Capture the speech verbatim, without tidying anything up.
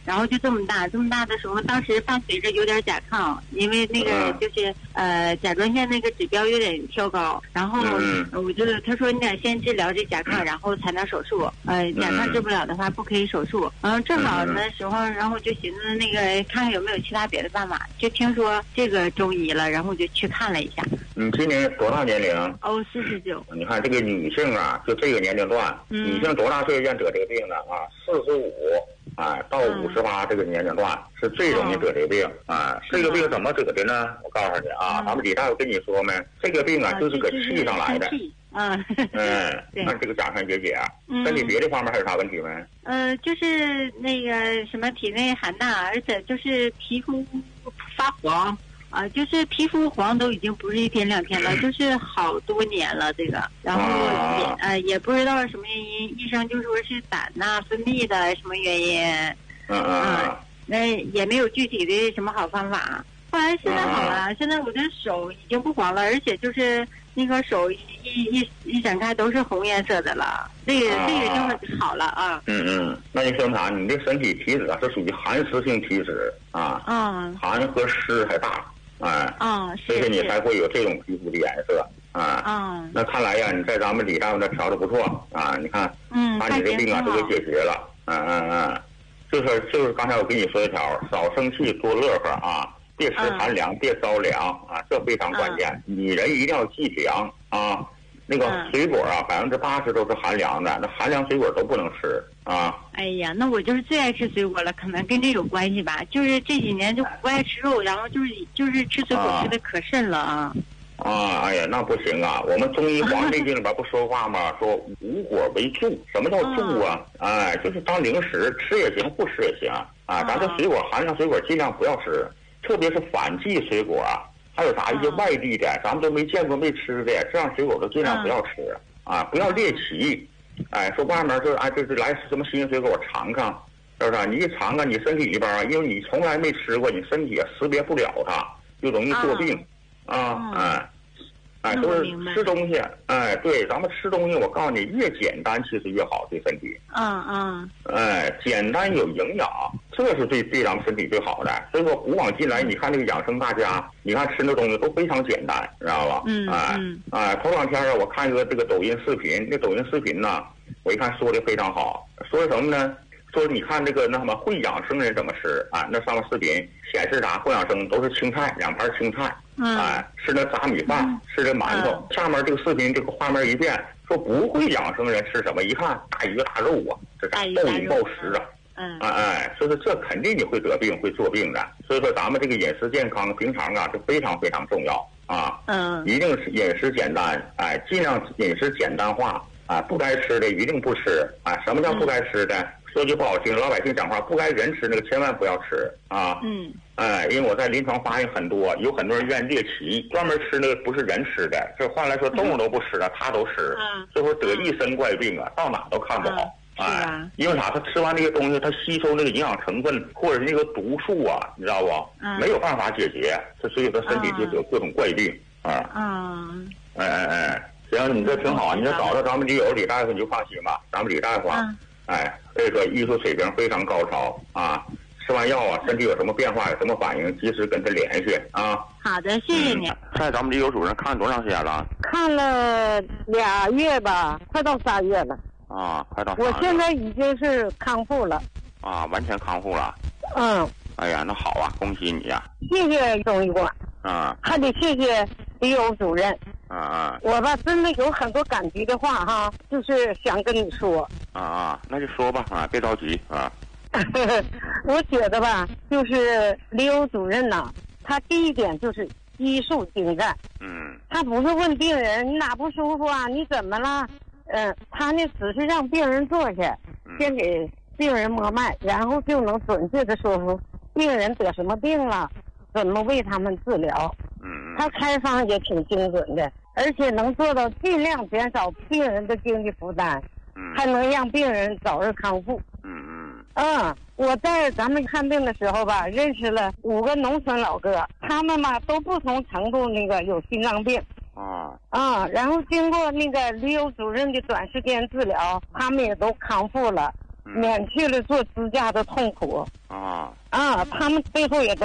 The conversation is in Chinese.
然后就这么大，这么大的时候，当时伴随着有点甲亢，因为那个就是呃甲状腺那个指标有点跳高，然后我就他说你得先治疗这甲亢，然后才能手术。呃，甲亢治不了的话，不可以手术。然后正好那时候，然后就寻思那个看看有没有其他别的办法，就听说这个中医了，然后就去看了一下。 你今年多大年龄？ 哦，四十九。 你看这个女性啊，就这个年龄段，嗯、女性多大岁愿得这个病呢？啊，四十五。哎，到五十八这个年龄段是最容易得这个病啊。这个病怎么得的呢？我告诉你啊，咱们李大夫跟你说没？这个病啊，就是搁气上来的。 嗯， 嗯，那这个甲状腺结节，身体别的方面还有啥问题没？ 呃，就是那个什么体内寒大，而且就是皮肤发黄。啊，就是皮肤黄都已经不是一天两天了，就是好多年了这个，然后也呃也不知道什么原因，医生就说是胆呐、分泌的什么原因， 嗯嗯， 那也没有具体的什么好方法。后来现在好了，现在我的手已经不黄了，而且就是那个手一一一展开都是红颜色的了，这个这个就好了啊。 嗯嗯，那你说啥？你这身体体脂啊是属于寒湿性体脂啊，嗯，寒和湿还大。哎， 啊， 所以你才会有这种皮肤的颜色啊。 啊， 那看来呀，你在咱们李大夫那调的不错啊。你看， 嗯， 把你这病啊都给解决了。嗯嗯嗯，就是就是刚才我跟你说一条，少生气，多乐呵啊，别吃寒凉，别着凉啊，这非常关键。女人一定要忌凉啊。那个水果啊，百分之八十都是寒凉的，那寒凉水果都不能吃啊。 哎呀，那我就是最爱吃水果了，可能跟这有关系吧。就是这几年就不爱吃肉，然后就是就是吃水果吃的可甚了啊。 啊，哎呀，那不行啊！我们中医《黄帝经》里边不说话吗？说无果为助。什么叫助啊？哎，就是当零食吃也行，不吃也行啊。咱这水果寒凉水果尽量不要吃，特别是反季水果啊。还有啥一些外地的，咱们都没见过没吃的，这样水果都尽量不要吃啊，不要猎奇。哎，说外面这哎这这来什么新水果我尝尝，是不是？你一尝尝，你身体里边啊，因为你从来没吃过，你身体也识别不了它，就容易作病啊。哎，哎，都是吃东西，哎，对，咱们吃东西，我告诉你，越简单其实越好，对身体。 嗯嗯。 哎，简单有营养。这是对对咱们身体最好的，所以说古往今来，你看这个养生大家，你看吃的东西都非常简单，知道吧？ 嗯， 哎哎，头两天啊，我看一个这个抖音视频，那抖音视频呢，我一看说的非常好，说什么呢？说你看这个那什么会养生人怎么吃啊？那上面视频显示啥？会养生都是青菜，两盘青菜， 嗯， 哎，吃那炸米饭，吃这馒头。下面这个视频这个画面一变，说不会养生人吃什么？一看大鱼大肉啊，这啥暴饮暴食啊！ 嗯， 哎哎，所以说这肯定你会得病，会作病的。所以说咱们这个饮食健康，平常啊是非常非常重要啊。 嗯， 一定是饮食简单，哎，尽量饮食简单化啊，不该吃的一定不吃啊。什么叫不该吃的？嗯、说句不好听，老百姓讲话，不该人吃那个千万不要吃啊。 嗯， 哎，因为我在临床发现很多，有很多人愿意猎奇，专门吃那个不是人吃的，这换来说动物都不吃了，他都吃， 嗯， 最后得一身怪病啊，到哪都看不好。 嗯哎，因为啥？他吃完这个东西，他吸收那个营养成分或者是那个毒素啊，你知道不？ 嗯， 没有办法解决，这所以他身体就有各种怪病啊。 嗯， 哎哎哎，行，你这挺好，你这找到咱们李友李大夫你就放心吧，咱们李大夫啊， 嗯、 哎，这个医术水平非常高超啊。吃完药啊，身体有什么变化，有什么反应，及时跟他联系啊。 好的，谢谢你。 嗯、在咱们李友主任看多长时间了？ 看了俩月吧，快到仨月了。 啊，快到。 我现在已经是康复了。 啊，完全康复了。 嗯。 哎呀，那好啊，恭喜你呀、啊！ 谢谢中医馆。 啊。 还得谢谢李友主任。 啊啊。 我吧，真的有很多感激的话哈，就是想跟你说。 啊啊，那就说吧啊，别着急啊。 我觉得吧，就是李友主任呐、啊，他第一点就是医术精湛。 嗯。 他不是问病人你哪不舒服啊，你怎么了？嗯、呃，他呢只是让病人坐下，先给病人摸脉，然后就能准确的说出病人得什么病了，怎么为他们治疗。 嗯， 他开方也挺精准的，而且能做到尽量减少病人的经济负担， 嗯， 还能让病人早日康复。 嗯嗯。 嗯，我在咱们看病的时候吧，认识了五个农村老哥，他们嘛都不同程度那个有心脏病。 啊啊，然后经过那个李友主任的短时间治疗，他们也都康复了。 免去了做支架的痛苦。 啊啊，他们最后也都。